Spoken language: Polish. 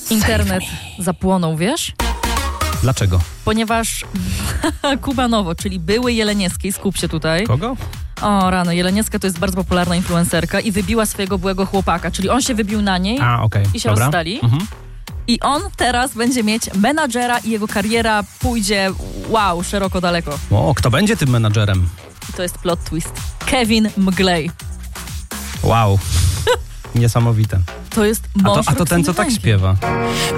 Internet zapłonął, wiesz? Dlaczego? Ponieważ Kuba Nowo, czyli były Jeleniewskiej, skup się tutaj. Kogo? O rano, Jeleniewska to jest bardzo popularna influencerka i wybiła swojego byłego chłopaka, czyli on się wybił na niej i się rozstali. I on teraz będzie mieć menadżera i jego kariera pójdzie, szeroko, daleko. O, kto będzie tym menadżerem? I to jest plot twist. Kevin Mglej. Wow. Niesamowite. To jest mąż A to ten, co tak śpiewa.